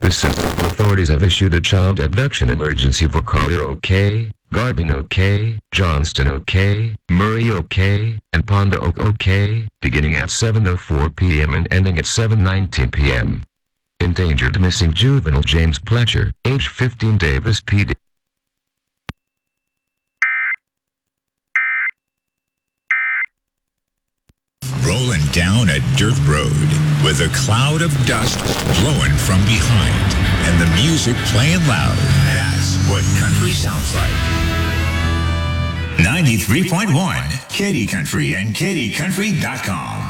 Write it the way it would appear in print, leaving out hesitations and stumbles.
The central authorities have issued a child abduction emergency for Collier OK, Garvin OK, Johnston OK, Murray OK, and Ponda OK, beginning at 7:04 p.m. and ending at 7:19 p.m. Endangered missing juvenile James Pletcher, age 15, Davis PD. Rolling down a dirt road with a cloud of dust blowing from behind and the music playing loud. That's what country sounds like. 93.1 Katy Country and KatyCountry.com.